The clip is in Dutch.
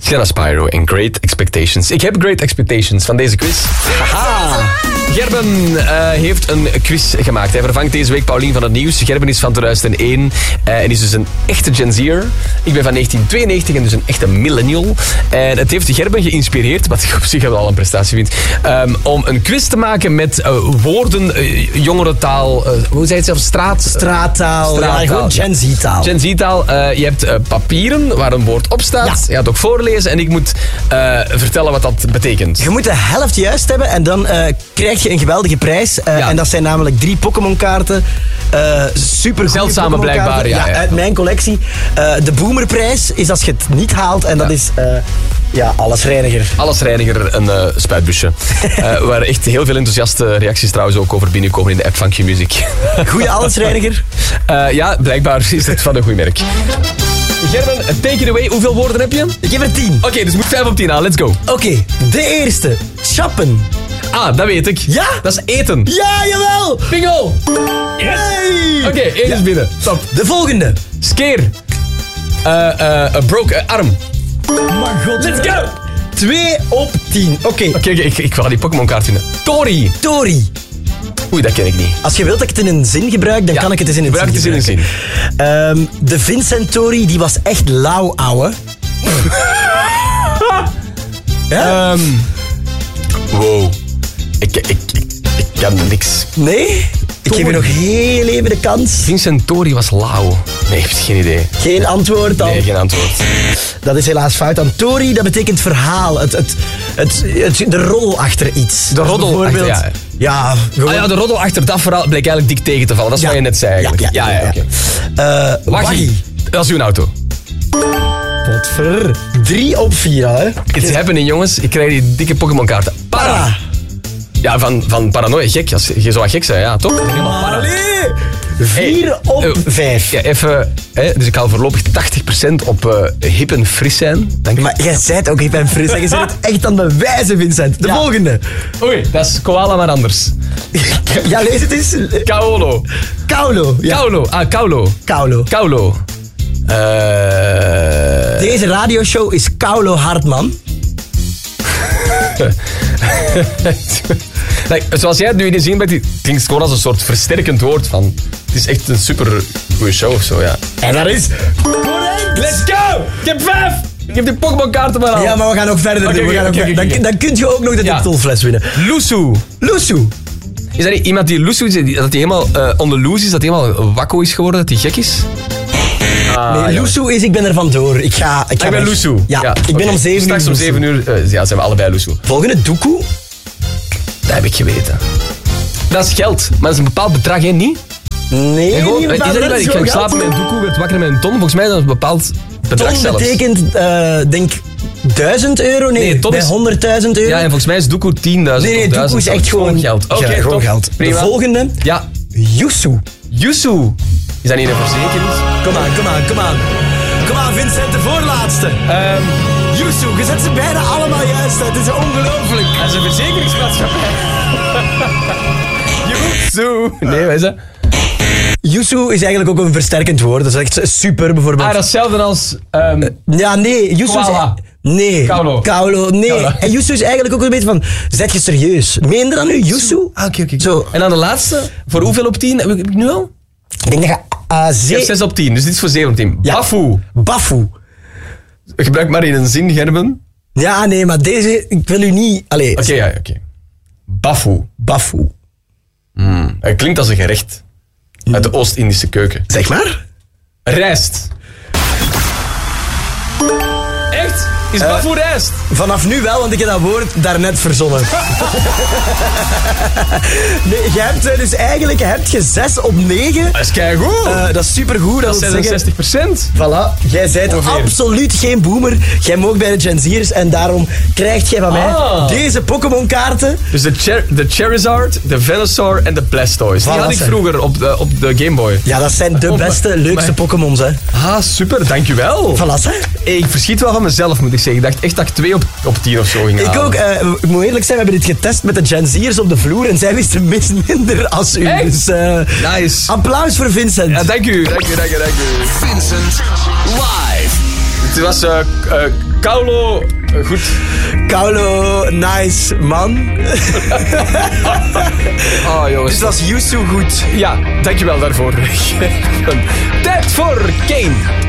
Shanna Spyro en Great Expectations. Ik heb Great Expectations van deze quiz. Haha! Gerben heeft een quiz gemaakt. Hij vervangt deze week Paulien van het Nieuws. Gerben is van 2001 en is dus een echte Gen Z'er. Ik ben van 1992 en dus een echte millennial. En het heeft Gerben geïnspireerd, wat ik op zich al een prestatie vind, om een quiz te maken met woorden, jongerentaal, hoe zei het zelf? Straattaal. Ja, gewoon Gen Z-taal. Gen Z-taal. Je hebt papieren waar een woord op staat. Ja. Je gaat ook voorlezen en ik moet vertellen wat dat betekent. Je moet de helft juist hebben en dan krijg je een geweldige prijs. En dat zijn namelijk 3 Pokémon-kaarten. Super zeldzame blijkbaar, ja. Uit mijn collectie. De Boomerprijs is als je het niet haalt en dat is... allesreiniger. Allesreiniger, een spuitbusje. Waar echt heel veel enthousiaste reacties trouwens ook over binnenkomen in de app van Q-Music. Goeie allesreiniger? Ja, blijkbaar is het van een goed merk. Gerben, take it away. Hoeveel woorden heb je? Ik heb er 10. Oké, dus moet 5 op 10 aan. Let's go. Oké, de eerste. Chappen. Ah, dat weet ik. Ja? Dat is eten. Ja, jawel! Bingo! Yes! Hey! Oké, 1 is binnen. Stop. De volgende. Skeer. Broke arm. Maar god. Let's go! 2 op 10. Oké. Oké, ik ga die Pokémon-kaart vinden. Tori. Tori. Oei, dat ken ik niet. Als je wilt dat ik het in een zin gebruik, dan kan ik het eens in een zin gebruik het eens in een gebruiken. De Vincent Tori, die was echt lauw, ouwe. Ja? Wow. Ik kan niks. Nee? Ik geef je nog heel even de kans. Vincent Tori was lauw. Nee, ik heb geen idee. Geen antwoord dan? Nee, geen antwoord. Dat is helaas fout. Dan Tori, dat betekent verhaal. De roddel achter iets. De roddel bijvoorbeeld. achter, ja. Ah ja, de roddel achter dat verhaal bleek eigenlijk dik tegen te vallen. Dat is wat je net zei eigenlijk. Ja. Oké. Waggy. Dat is uw auto. Wat ver. 3 op 4 al, hè. It's happening, jongens. Ik krijg die dikke Pokémon-kaarten. Para. Ja, van paranoia. Gek. Als je zou gek zijn, ja, toch? Helemaal para. 4 op 5. Ja, even. Dus ik haal voorlopig 80% op hip en fris zijn. Dank je. Maar jij zei het ook, ik ben fris. En je zei het echt aan de wijze, Vincent. De volgende. Oei, dat is koala, maar anders. Ja, lees het eens. Kaulo. Kaulo. Ja. Kaulo. Ah, Kaulo. Kaulo. Kaulo. Deze radioshow is Kaulo Hartman. Zoals jij het nu in de zin bent, het klinkt gewoon als een soort versterkend woord van... Het is echt een super goede show of zo, ja. En dat is... correct! Let's go! Ik heb 5! Ik heb die Pokémon-kaarten maar al. Ja, maar we gaan nog verder doen. Okay. Dan kun je ook nog de titelfles winnen. Lusu. Lusu. Is dat niet iemand die Lusu is, dat hij helemaal on the loose is, dat hij helemaal wakko is geworden, dat hij gek is? Nee, Lusu is, ik ben er vandoor. Ik ben weg. Lusu. Ja, ik ben om 7 uur. Straks om 7 uur zijn we allebei Lusu. Volgende, Doekoe. Dat heb ik geweten. Dat is geld, maar dat is een bepaald bedrag, hè? Niet? Nee, gewoon, niet is dat niet waar? Ik ga slapen met een doekoe, werd wakker met een ton. Volgens mij is dat een bepaald bedrag ton zelfs. betekent, denk €1.000? Nee, ton bij is... €100.000. Ja, en volgens mij is doekoe 10.000. Nee, doekoe is echt gewoon geld. Oké, gewoon geld. Prima. De volgende, ja. Yusu. Yusu. Is dat niet een verzekering? Kom aan, Vincent, de voorlaatste. Yusu, je zet ze bijna allemaal juist. Het is ongelooflijk. Dat is een verzekeringsmaatschappij. Yusu. Nee, wat is dat? Yusu is eigenlijk ook een versterkend woord. Dat is echt super, bijvoorbeeld. Ah, dat is hetzelfde als... Ja, nee. Yusu koala. Nee. Kaulo. Nee. Kaulo. En Yusu is eigenlijk ook een beetje van... Zet je serieus? Meen je dat nu, Yusu? Oké. Zo. En dan de laatste. Voor hoeveel op 10? Heb ik nu al? Ik denk dat je... Ik heb 6 op 10, dus dit is voor 7 op 10. Ja. Bafu. Gebruik maar in een zin, Gerben. Ja, nee, maar deze... Ik wil u niet... Oké. Bafu. Het klinkt als een gerecht. Uit de Oost-Indische keuken. Zeg maar. Rijst. Echt? Is Bafu rijst? Vanaf nu wel, want ik heb dat woord daarnet verzonnen. Nee, je hebt dus eigenlijk 6 op 9. Dat is keigoed. Dat is supergoed. Dat is 66%. Voilà, jij bent absoluut geen boomer. Jij mag bij de Gen Z'ers en daarom krijg jij van mij deze Pokémon-kaarten. Dus de Charizard, de Venusaur en de Blastoise. Die had ik vroeger op de Game Boy. Ja, dat zijn de beste, leukste Pokémons, hè. Ah, super, dankjewel. Voilà, hè. Ik verschiet wel van mezelf, moet ik zeggen. Ik dacht echt dat ik 2 op 10 of zo ging halen. Ik ook. Ik moet eerlijk zijn, we hebben dit getest met de Gen Z'ers op de vloer en zij wisten minder als u. Echt? Dus, nice. Applaus voor Vincent. Ja, dank u. Vincent live. Het Het was Kaulo... Goed. Kaulo, nice man. Oh, jongens. Dus dat was Yusu goed. Ja, dankjewel daarvoor. Tijd voor Kane.